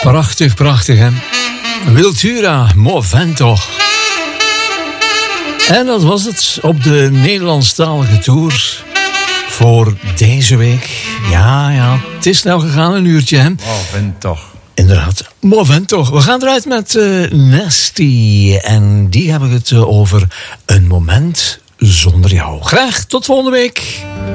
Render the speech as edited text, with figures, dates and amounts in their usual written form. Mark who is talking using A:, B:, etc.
A: Prachtig, prachtig, hè? Wiltura, Movento. En dat was het op de Nederlandstalige tour voor deze week. Ja, het is snel gegaan, een uurtje, hè?
B: Movento.
A: Inderdaad, Movento. We gaan eruit met Nasty. En die hebben het over een moment zonder jou. Graag tot volgende week.